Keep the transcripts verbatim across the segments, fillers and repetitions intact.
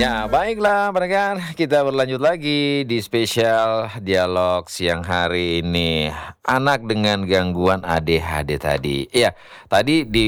Ya, baiklah pendengar, kita berlanjut lagi di spesial dialog siang hari ini. Anak dengan gangguan A D H D tadi. Iya, tadi di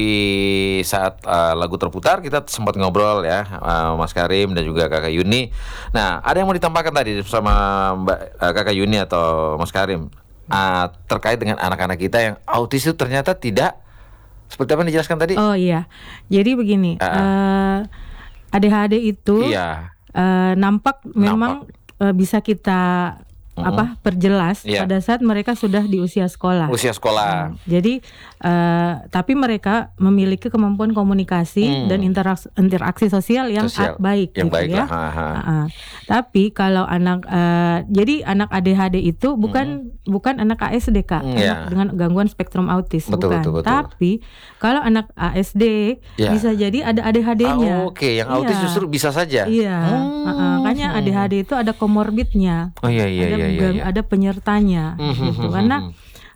saat uh, lagu terputar kita sempat ngobrol ya, uh, Mas Karim dan juga Kakak Yuni. Nah, ada yang mau ditambahkan tadi sama Mbak uh, Kakak Yuni atau Mas Karim uh, terkait dengan anak-anak kita yang autis itu ternyata tidak seperti apa yang dijelaskan tadi? Oh iya, jadi begini. Uh, uh, A D H D itu iya. uh, nampak memang uh, bisa kita mm-hmm. apa perjelas yeah. pada saat mereka sudah di usia sekolah. Usia sekolah. Hmm, jadi uh, tapi mereka memiliki kemampuan komunikasi mm. dan interaksi, interaksi sosial yang sosial. baik, yang gitu baik ya. Uh-uh. Tapi kalau anak, uh, jadi anak A D H D itu bukan mm. bukan anak A S D Kak, mm, anak yeah. dengan gangguan spektrum autis, betul, bukan. Betul, betul. Tapi kalau anak A S D yeah. bisa jadi ada A D H D-nya. Oh, Oke, okay. yang autis yeah. justru bisa saja. Iya, hmm. uh-uh. makanya A D H D itu ada komorbidnya. Oh iya iya ada, iya, iya, iya. ada penyertanya, gitu. Karena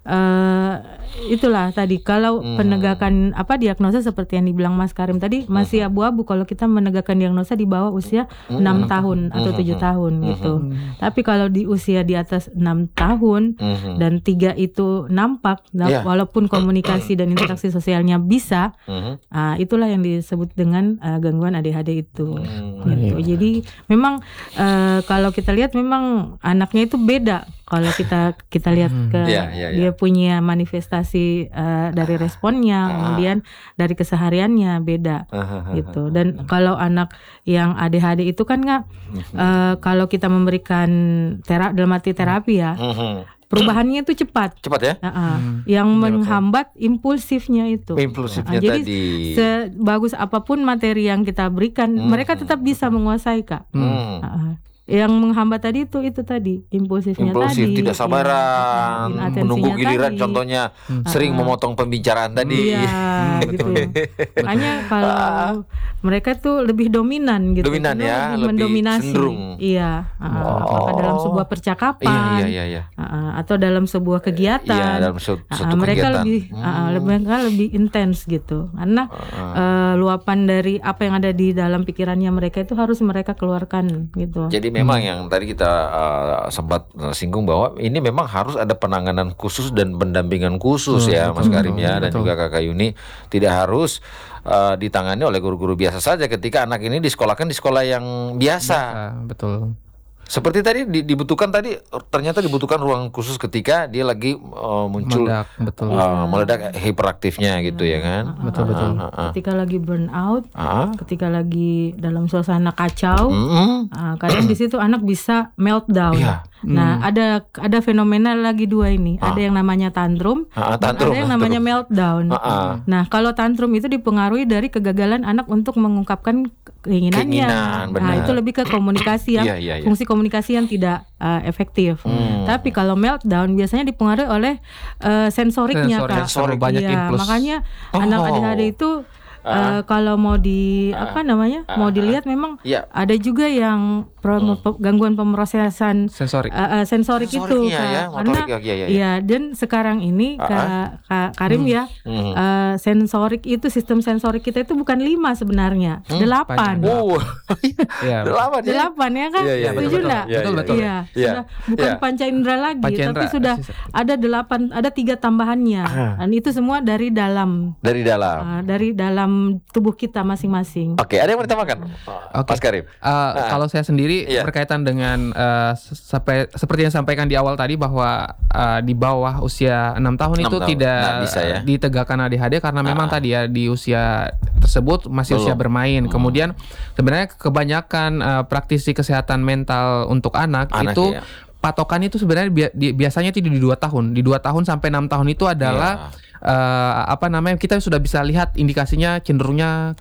uh, itulah tadi kalau hmm. penegakan apa diagnosa seperti yang dibilang Mas Karim tadi masih abu-abu kalau kita menegakkan diagnosa di bawah usia hmm. enam tahun atau tujuh tahun gitu. Hmm. Tapi kalau di usia di atas enam tahun hmm. dan tiga itu nampak, yeah. walaupun komunikasi dan interaksi sosialnya bisa, hmm. uh, itulah yang disebut dengan uh, gangguan A D H D itu. Hmm. Gitu. Jadi memang uh, kalau kita lihat memang anaknya itu beda. Kalau kita kita lihat ke yeah, yeah, yeah. dia punya manifestasi uh, dari responnya, uh. kemudian dari kesehariannya beda, uh, gitu. Dan kalau anak yang A D H D itu kan nggak, uh, kalau kita memberikan terapi dalam arti terapi ya, perubahannya itu cepat. Cepat ya? Uh-uh. Hmm. Yang menghambat impulsifnya itu. Impulsifnya uh, jadi tadi. Sebagus apapun materi yang kita berikan, hmm. mereka tetap bisa menguasai Kak. Hmm. Uh-uh. Yang menghambat tadi itu itu tadi impulsifnya Impulsif, tadi, tidak sabaran, ya, menunggu giliran, tadi. Contohnya hmm. sering uh, memotong pembicaraan tadi. Iya, gitu. Makanya kalau uh, mereka tuh lebih dominan gitu. Dominan ya, lebih mendominasi. Cenderung. Iya, uh, oh. apakah dalam sebuah percakapan, iya, iya, iya. Uh, atau dalam sebuah kegiatan. Iya, dalam su- uh, mereka kegiatan. lebih, hmm. uh, mereka lebih intens gitu, karena uh. Uh, luapan dari apa yang ada di dalam pikirannya mereka itu harus mereka keluarkan gitu. Jadi memang yang tadi kita uh, sempat singgung bahwa ini memang harus ada penanganan khusus dan pendampingan khusus hmm, ya Mas Karim ya, dan juga Kakak Yuni, tidak harus uh, ditangani oleh guru-guru biasa saja ketika anak ini disekolahkan di sekolah yang biasa. Biasa, betul. Seperti tadi dibutuhkan tadi ternyata dibutuhkan ruang khusus ketika dia lagi uh, muncul meledak, betul. Uh, meledak hiperaktifnya gitu ya kan. Betul betul. Uh, uh, uh. Ketika lagi burn out, uh. ketika lagi dalam suasana kacau, mm-hmm. uh, kadang di situ anak bisa meltdown. Yeah. Nah, hmm. ada ada fenomena lagi dua ini. Ah. Ada yang namanya tantrum, ah, tantrum ada yang namanya tantrum. meltdown. Ah, ah. Nah, kalau tantrum itu dipengaruhi dari kegagalan anak untuk mengungkapkan keinginannya. Keinginan, nah, itu lebih ke komunikasi yang yeah, yeah, yeah. fungsi komunikasi yang tidak uh, efektif. Hmm. Tapi kalau meltdown biasanya dipengaruhi oleh uh, sensoriknya, Sensorik, Kak. sensorik banyak ya, impuls. Makanya oh. anak A D H D itu Uh, kalau mau di uh, apa namanya uh, mau dilihat memang yeah. ada juga yang pro, hmm. pe, gangguan pemrosesan sensorik, uh, uh, sensorik itu ya, karena ya, ya, ya. ya dan sekarang ini uh, Kak, Kak Karim hmm. ya hmm. Uh, sensorik itu sistem sensorik kita itu bukan lima sebenarnya hmm. delapan. Oh. ya, delapan ya. Delapan ya kan? Ya, ya, setuju nggak? Ya, betul betul. Iya. Ya. Sudah bukan ya. panca indera lagi, panca tapi indera. sudah ada delapan, ada tiga tambahannya. Ah. Dan itu semua dari dalam. Dari dalam. Uh, dari dalam tubuh kita masing-masing. Oke, ada yang mau ditambahkan? Oke. Mas Karim. Uh, nah. Kalau saya sendiri yeah. berkaitan dengan uh, sampai seperti yang sampaikan di awal tadi bahwa uh, di bawah usia enam tahun itu tahun. tidak nah, bisa, ya? ditegakkan A D H D karena memang uh. tadi ya di usia tersebut masih Belum. usia bermain. Hmm. Kemudian sebenarnya kebanyakan uh, praktisi kesehatan mental untuk anak, anak itu ya. patokan itu sebenarnya bi- di, biasanya itu di dua tahun. Di dua tahun sampai enam tahun itu adalah yeah. Uh, apa namanya kita sudah bisa lihat indikasinya cenderungnya